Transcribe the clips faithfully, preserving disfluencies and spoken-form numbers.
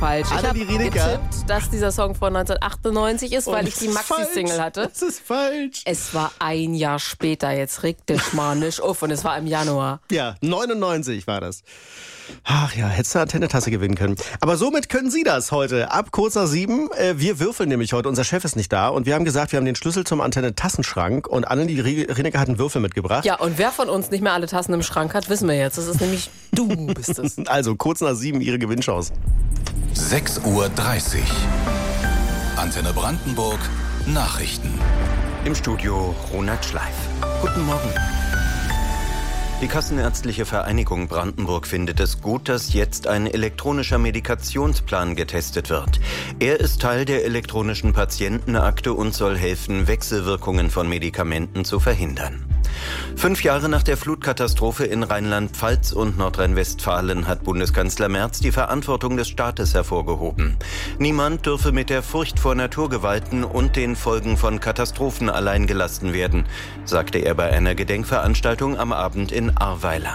falsch. Ich habe Annelie Rienäcker. getippt, dass dieser Song von neunzehnhundertachtundneunzig ist, weil ich die Maxi-Single hatte. Das ist falsch. Es war ein Jahr später, jetzt reg dich mal nicht auf, und es war im Januar. Ja, neunundneunzig war das. Ach ja, hättest du eine Antenne-Tasse gewinnen können. Aber somit können Sie das heute. Ab kurz nach sieben. Äh, wir würfeln nämlich heute. Unser Chef ist nicht da. Und wir haben gesagt, wir haben den Schlüssel zum Antenne-Tassenschrank. Und Annelie Rienäcker hat einen Würfel mitgebracht. Ja, und wer von uns nicht mehr alle Tassen im Schrank hat, wissen wir jetzt. Das ist nämlich du bist es. Also kurz nach sieben Ihre Gewinnchance. sechs Uhr dreißig. Antenne Brandenburg. Nachrichten. Im Studio Ronald Schleif. Guten Morgen. Die Kassenärztliche Vereinigung Brandenburg findet es gut, dass jetzt ein elektronischer Medikationsplan getestet wird. Er ist Teil der elektronischen Patientenakte und soll helfen, Wechselwirkungen von Medikamenten zu verhindern. Fünf Jahre nach der Flutkatastrophe in Rheinland-Pfalz und Nordrhein-Westfalen hat Bundeskanzler Merz die Verantwortung des Staates hervorgehoben. Niemand dürfe mit der Furcht vor Naturgewalten und den Folgen von Katastrophen allein gelassen werden, sagte er bei einer Gedenkveranstaltung am Abend in Ahrweiler.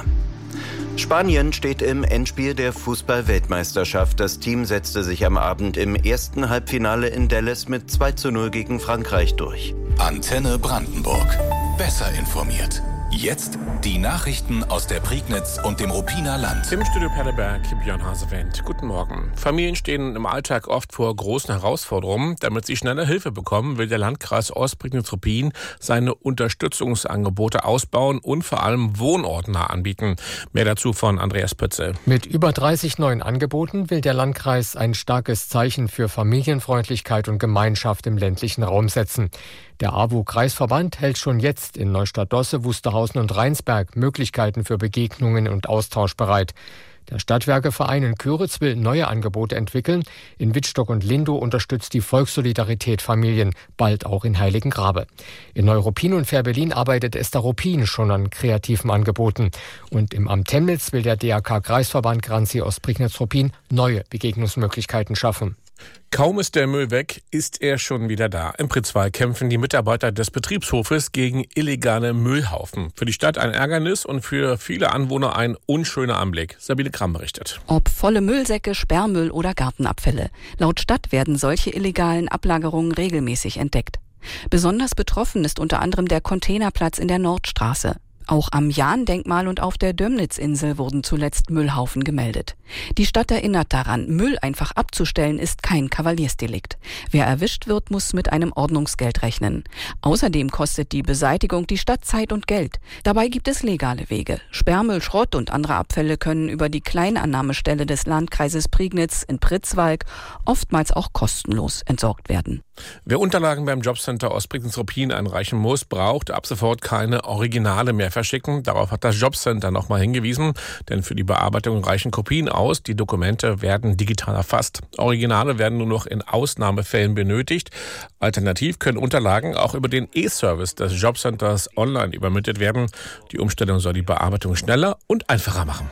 Spanien steht im Endspiel der Fußball-Weltmeisterschaft. Das Team setzte sich am Abend im ersten Halbfinale in Dallas mit zwei zu null gegen Frankreich durch. Antenne Brandenburg. Besser informiert. Jetzt die Nachrichten aus der Prignitz und dem Ruppiner Land. Im Studio Perleberg, Björn Hasewendt. Guten Morgen. Familien stehen im Alltag oft vor großen Herausforderungen. Damit sie schneller Hilfe bekommen, will der Landkreis Ostprignitz-Ruppin seine Unterstützungsangebote ausbauen und vor allem wohnortnah anbieten. Mehr dazu von Andreas Pütze. Mit über dreißig neuen Angeboten will der Landkreis ein starkes Zeichen für Familienfreundlichkeit und Gemeinschaft im ländlichen Raum setzen. Der A W O-Kreisverband hält schon jetzt in Neustadt-Dosse, Wusterhausen und Rheinsberg Möglichkeiten für Begegnungen und Austausch bereit. Der Stadtwerkeverein in Köritz will neue Angebote entwickeln. In Wittstock und Lindow unterstützt die Volkssolidarität Familien, bald auch in Heiligengrabe. In Neuruppin und Fehrbellin arbeitet Esther Ruppin schon an kreativen Angeboten. Und im Amt Temnitz will der D R K-Kreisverband Granzi Ostprignitz-Ruppin neue Begegnungsmöglichkeiten schaffen. Kaum ist der Müll weg, ist er schon wieder da. Im Pritzwald kämpfen die Mitarbeiter des Betriebshofes gegen illegale Müllhaufen. Für die Stadt ein Ärgernis und für viele Anwohner ein unschöner Anblick. Sabine Kramm berichtet. Ob volle Müllsäcke, Sperrmüll oder Gartenabfälle. Laut Stadt werden solche illegalen Ablagerungen regelmäßig entdeckt. Besonders betroffen ist unter anderem der Containerplatz in der Nordstraße. Auch am Jahn-Denkmal und auf der Dömnitz-Insel wurden zuletzt Müllhaufen gemeldet. Die Stadt erinnert daran, Müll einfach abzustellen ist kein Kavaliersdelikt. Wer erwischt wird, muss mit einem Ordnungsgeld rechnen. Außerdem kostet die Beseitigung die Stadt Zeit und Geld. Dabei gibt es legale Wege. Sperrmüll, Schrott und andere Abfälle können über die Kleinannahmestelle des Landkreises Prignitz in Pritzwalk oftmals auch kostenlos entsorgt werden. Wer Unterlagen beim Jobcenter Ostprignitz-Ruppin einreichen muss, braucht ab sofort keine Originale mehr verschicken. Darauf hat das Jobcenter nochmal hingewiesen, denn für die Bearbeitung reichen Kopien aus. Die Dokumente werden digital erfasst. Originale werden nur noch in Ausnahmefällen benötigt. Alternativ können Unterlagen auch über den E-Service des Jobcenters online übermittelt werden. Die Umstellung soll die Bearbeitung schneller und einfacher machen.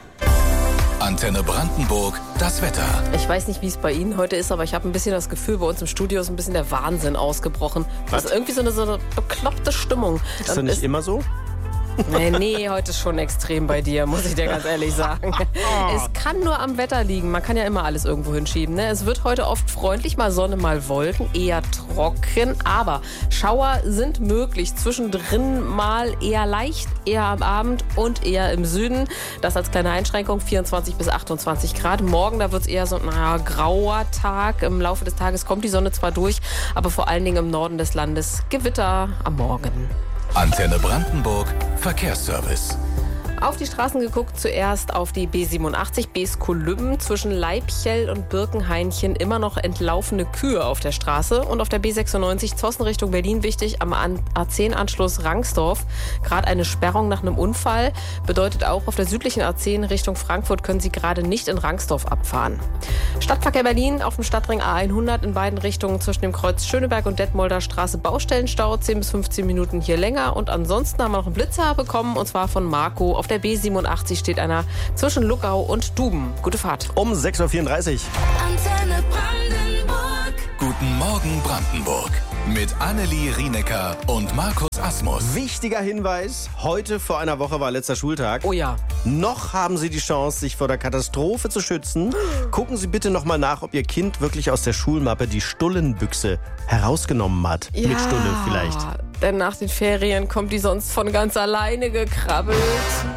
Antenne Brandenburg, das Wetter. Ich weiß nicht, wie es bei Ihnen heute ist, aber ich habe ein bisschen das Gefühl, bei uns im Studio ist ein bisschen der Wahnsinn ausgebrochen. Was? Das ist irgendwie so eine, so eine bekloppte Stimmung. Ist das nicht ist, immer so? Nee, nee, heute ist schon extrem bei dir, muss ich dir ganz ehrlich sagen. Es kann nur am Wetter liegen. Man kann ja immer alles irgendwo hinschieben. Ne? Es wird heute oft freundlich, mal Sonne, mal Wolken, eher trocken. Aber Schauer sind möglich. Zwischendrin mal eher leicht, eher am Abend und eher im Süden. Das als kleine Einschränkung, vierundzwanzig bis achtundzwanzig Grad. Morgen, da wird es eher so ein naja, grauer Tag. Im Laufe des Tages kommt die Sonne zwar durch, aber vor allen Dingen im Norden des Landes Gewitter am Morgen. Antenne Brandenburg, Verkehrsservice. Auf die Straßen geguckt, zuerst auf die B siebenundachtzig, Bees-Kolübben, zwischen Leibchell und Birkenhainchen immer noch entlaufene Kühe auf der Straße. Und auf der B sechsundneunzig, Zossen Richtung Berlin wichtig, am A zehn Anschluss Rangsdorf. Gerade eine Sperrung nach einem Unfall. Bedeutet auch, auf der südlichen A zehn Richtung Frankfurt können Sie gerade nicht in Rangsdorf abfahren. Stadtverkehr Berlin auf dem Stadtring A hundert in beiden Richtungen zwischen dem Kreuz Schöneberg und Detmolder Straße Baustellenstau. zehn bis fünfzehn Minuten hier länger. Und ansonsten haben wir noch einen Blitzer bekommen, und zwar von Marco. Auf der B siebenundachtzig steht einer zwischen Luckau und Duben. Gute Fahrt. Um sechs Uhr vierunddreißig. Antenne Brandenburg. Guten Morgen Brandenburg. Mit Annelie Rienäcker und Markus Asmus. Wichtiger Hinweis, heute vor einer Woche war letzter Schultag. Oh ja. Noch haben Sie die Chance, sich vor der Katastrophe zu schützen. Gucken Sie bitte nochmal nach, ob Ihr Kind wirklich aus der Schulmappe die Stullenbüchse herausgenommen hat. Ja, Mit Stulle vielleicht. Denn nach den Ferien kommt die sonst von ganz alleine gekrabbelt.